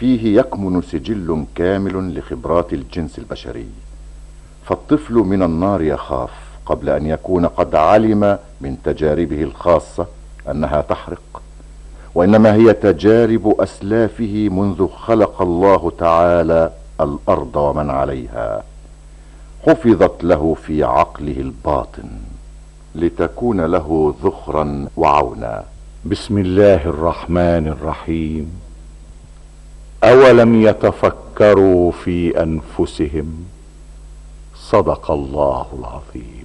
فيه يكمن سجل كامل لخبرات الجنس البشري. فالطفل من النار يخاف قبل ان يكون قد علم من تجاربه الخاصة انها تحرق، وانما هي تجارب اسلافه منذ خلق الله تعالى الارض ومن عليها، حفظت له في عقله الباطن لتكون له ذخرا وعونا. بسم الله الرحمن الرحيم. أولم يتفكروا في أنفسهم؟ صدق الله العظيم.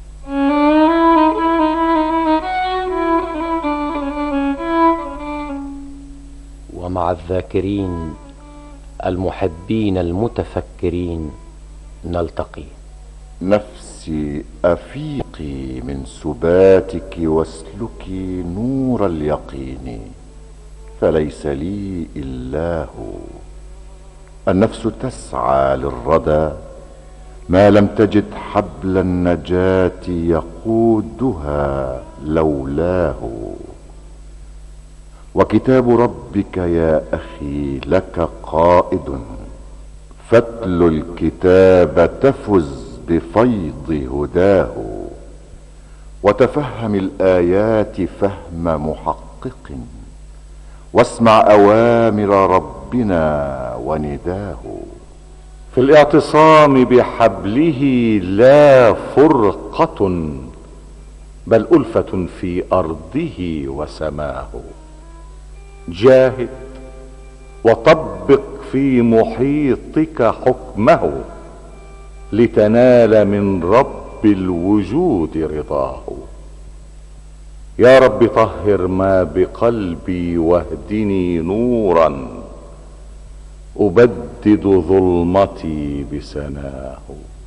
ومع الذاكرين المحبين المتفكرين نلتقي. نفسي أفيقي من سباتك واسلكي نور اليقين، فليس لي إلا هو. النفس تسعى للردى ما لم تجد حبل النجاة يقودها لولاه. وكتاب ربك يا أخي لك قائد، فاتل الكتاب تفز بفيض هداه. وتفهم الآيات فهم محقق، واسمع أوامر ربنا ونداه. في الاعتصام بحبله لا فرقة، بل ألفة في أرضه وسماه. جاهد وطبق في محيطك حكمه، لتنال من رب الوجود رضاه. يا رب طهر ما بقلبي واهدني نورا، أبدد ظلمتي بسناه.